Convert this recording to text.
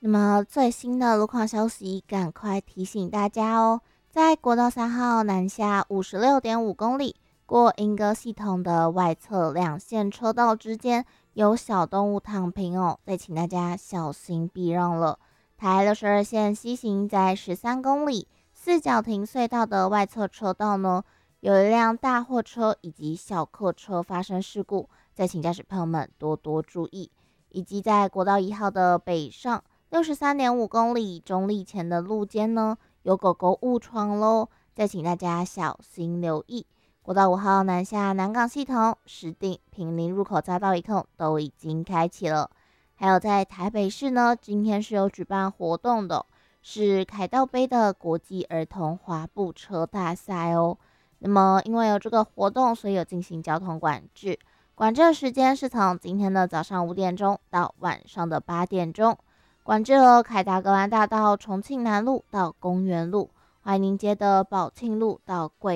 那么最新的路况消息，赶快提醒大家哦，在国道3号南下56.5公里，过莺歌系统的外侧两线车道之间有小动物躺平哦，再请大家小心避让了。台62线西行在13公里，四角亭隧道的外侧车道呢，有一辆大货车以及小客车发生事故，再请驾驶朋友们多多注意。以及在国道1号的北上63.5公里中立前的路肩呢，有狗狗误闯喽，再请大家小心留意。国道5号南下南港系统、石碇、坪林入口匝道一控都已经开启了。还有在台北市呢，今天是有举办活动的，是凯道杯的国际儿童滑步车大赛哦。那么因为有这个活动，所以有进行交通管制。管制的时间是从今天的早上5点钟到晚上的8点钟，管制了凯达格兰大道重庆南路到公园路、怀宁街的宝庆路到贵